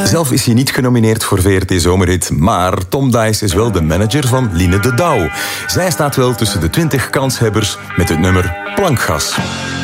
Zelf is hij niet genomineerd voor VRT Zomerhit, maar Tom Dice is wel de manager van Line de Douw. Zij staat wel tussen de 20 kanshebbers met het nummer Plankgas.